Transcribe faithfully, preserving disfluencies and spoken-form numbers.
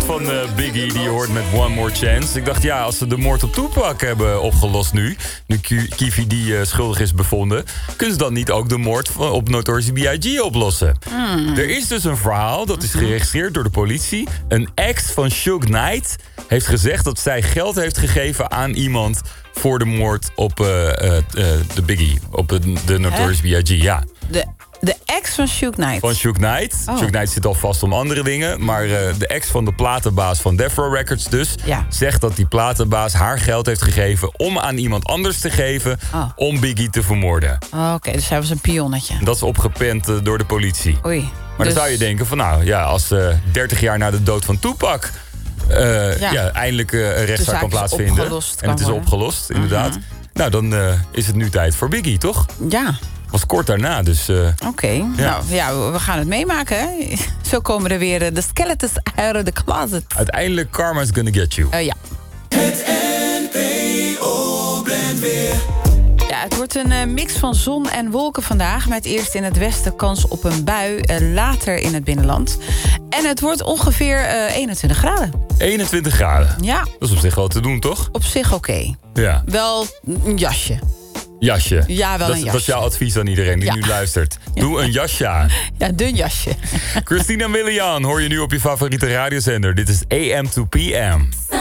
dood van uh, Biggie die je hoort met One More Chance. Ik dacht, ja, als ze de moord op Tupac hebben opgelost nu... nu Kiefy die uh, schuldig is bevonden... kunnen ze dan niet ook de moord van, op Notorious B I G oplossen? Mm. Er is dus een verhaal, dat is geregistreerd door de politie. Een ex van Suge Knight heeft gezegd dat zij geld heeft gegeven aan iemand... voor de moord op uh, uh, uh, de Biggie, op uh, de Notorious Huh? B I G, ja. De, de ex van Suge Knight? Van Suge Knight. Oh. Suge Knight zit al vast om andere dingen. Maar uh, de ex van de platenbaas van Death Row Records dus... Ja. zegt dat die platenbaas haar geld heeft gegeven... om aan iemand anders te geven oh. om Biggie te vermoorden. Oh, Oké, okay, dus hij was een pionnetje. Dat is opgepend uh, door de politie. Oei. Maar dus... dan zou je denken van nou, ja, als uh, dertig jaar na de dood van Tupac... Uh, ja. ja, eindelijk uh, een rechtszaak kan plaatsvinden. En het is worden. opgelost, inderdaad. Uh-huh. Nou, dan uh, is het nu tijd voor Biggie, toch? Ja. Was kort daarna, dus... Uh, Oké, okay. ja. nou ja, we gaan het meemaken, hè? Zo komen er weer de uh, skeletons uit de closet. Uiteindelijk, karma's gonna get you. Uh, ja. Het N P O brengt weer... Ja, het wordt een uh, mix van zon en wolken vandaag... met eerst in het westen kans op een bui, uh, later in het binnenland. En het wordt ongeveer uh, eenentwintig graden. eenentwintig graden? Ja. Dat is op zich wel te doen, toch? Op zich oké. Okay. Ja. Wel een jasje. Jasje? Ja, wel dat, een jasje. Dat is jouw advies aan iedereen die ja. nu luistert. Doe een jasje aan. Ja, dun jasje. Christina Milian hoor je nu op je favoriete radiozender. Dit is A M to P M.